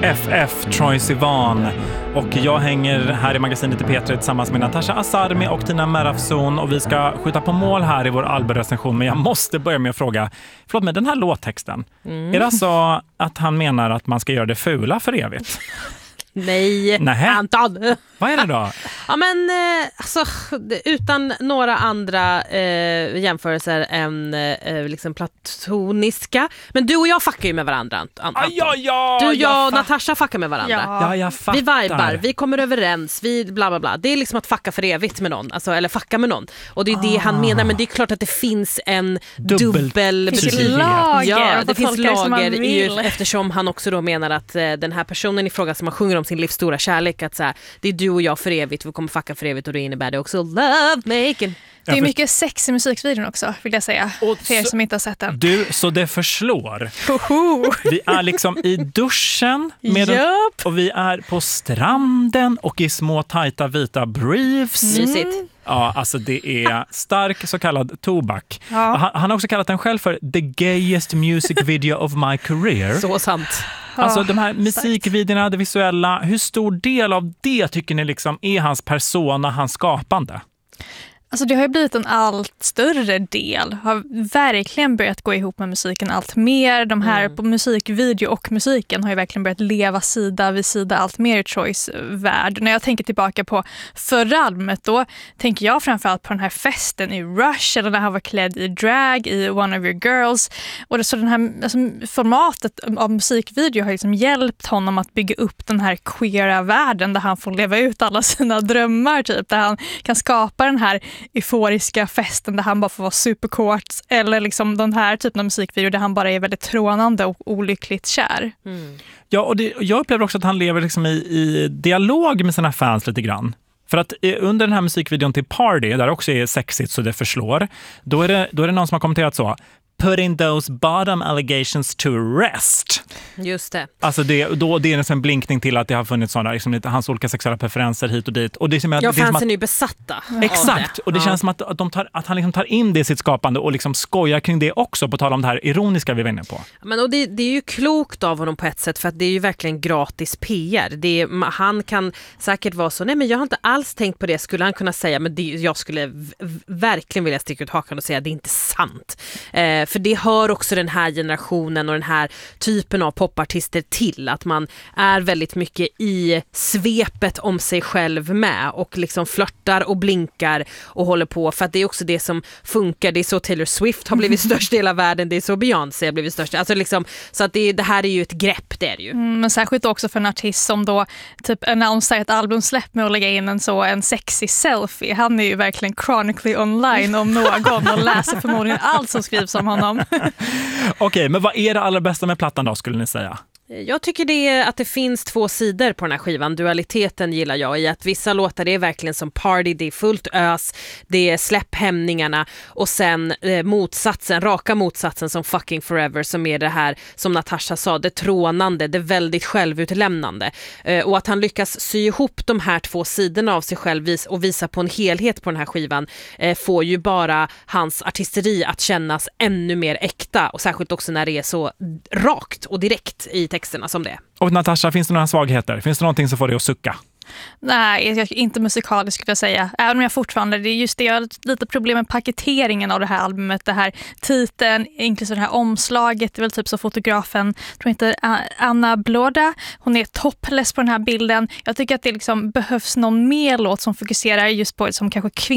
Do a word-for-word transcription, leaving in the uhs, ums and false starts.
F F, Troye Sivan. Och jag hänger här i magasinet i P tre tillsammans med Natasha Asarmi och Tina Merafzon. Och vi ska skjuta på mål här i vår albumrecension. Men jag måste börja med att fråga, förlåt mig, den här låttexten. Mm. Är det alltså att han menar att man ska göra det fula för evigt? Nej, Nähä. Anton. Vad är det då? Ja, men eh, alltså, utan några andra eh, jämförelser än eh, liksom platoniska. Men du och jag fuckar ju med varandra, Anton. Ah, ja, ja, du och jag och fa- Natasha fuckar med varandra. Ja, ja jag fattar. Vi vibar, vi kommer överens, vi bla bla bla. Det är liksom att fucka för evigt med någon, alltså, eller fucka med någon. Och det är det ah. han menar, men det är klart att det finns en dubbel, dubbel betydelse. Ja, det finns lager ju, eftersom han också då menar att eh, den här personen i fråga som man sjunger om sin livs stora kärlek, att så här, det är du och jag för evigt, vi kommer fucka för evigt, och det innebär det också love making. Det är mycket sex i musikvideon också, vill jag säga, och för er som inte har sett den. Du, så det förslår. Vi är liksom i duschen med yep. den, och vi är på stranden och i små tajta vita briefs. Mysigt. Ja, alltså det är stark så kallad tobak. Ja. Han, han har också kallat den själv för the gayest music video of my career. Så sant. Alltså Ja, de här musikvideorna, det visuella, hur stor del av det tycker ni liksom är hans persona, hans skapande? Alltså det har ju blivit en allt större del. Har verkligen börjat gå ihop med musiken allt mer. De här Mm. på musikvideo och musiken har ju verkligen börjat leva sida vid sida allt mer i Troys värld. När jag tänker tillbaka på förra albumet, då tänker jag framförallt på den här festen i Rush, eller när han var klädd i drag i One of Your Girls. Och det, så den här alltså, formatet av musikvideo har liksom hjälpt honom att bygga upp den här queera världen där han får leva ut alla sina drömmar, typ. Där han kan skapa den här euforiska festen där han bara får vara superkort, eller liksom den här typen av musikvideo där han bara är väldigt trånande och olyckligt kär. Mm. Ja, och det, jag upplever också att han lever liksom i, i dialog med sina fans lite grann. För att under den här musikvideon till Party, där också är sexigt så det förslår, då är det, då är det någon som har kommenterat så: putting those bottom allegations to rest. Just det. Alltså det, då, det är en blinkning till att det har funnits sådana, liksom, lite, hans olika sexuella preferenser hit och dit. Och det är som att, ja, det är som fansen att, är ju besatta. exakt, det. och det ja. känns som att, att, de tar, att han liksom tar in det i sitt skapande och liksom skojar kring det också, på tal om det här ironiska vi var inne på. Men, och det, det är ju klokt av honom på ett sätt, för att det är ju verkligen gratis P R. Det är, han kan säkert vara så, nej men jag har inte alls tänkt på det, skulle han kunna säga, men det, jag skulle v- verkligen vilja sticka ut hakan och säga att det är inte sant. Eh, för det hör också den här generationen och den här typen av popartister till, att man är väldigt mycket i svepet om sig själv med och liksom flörtar och blinkar och håller på, för att det är också det som funkar. Det är så Taylor Swift har blivit störst i hela världen, det är så Beyoncé har blivit störst, alltså liksom, så att det, det här är ju ett grepp, det är det ju. Mm, men särskilt också för en artist som då typ annonserar ett albumsläpp med att lägga in en så en sexy selfie. Han är ju verkligen chronically online om någon och läser förmodligen allt som skrivs om honom. Okej, men vad är det allra bästa med plattan då, skulle ni säga? Jag tycker det är att det finns två sidor på den här skivan. Dualiteten gillar jag i att vissa låtar det är verkligen som Party, det är fullt ös, det är släpphämningarna, och sen eh, motsatsen, raka motsatsen som Fucking Forever, som är det här som Natasha sa, det trånande, det väldigt självutlämnande. Eh, och att han lyckas sy ihop de här två sidorna av sig själv vis- och visa på en helhet på den här skivan eh, får ju bara hans artisteri att kännas ännu mer äkta, och särskilt också när det är så rakt och direkt i texterna som det. Och Natasha, finns det några svagheter? Finns det någonting som får dig att sucka? Nej, jag, inte musikaliskt skulle jag säga. Även om jag fortfarande, det är just det, jag har lite problem med paketeringen av det här albumet. Det här titeln, inklusive det här omslaget. Det är väl typ så fotografen, tror inte Anna Blåda, hon är topless på den här bilden. Jag tycker att det liksom behövs någon mer låt som fokuserar just på som kanske kvinnor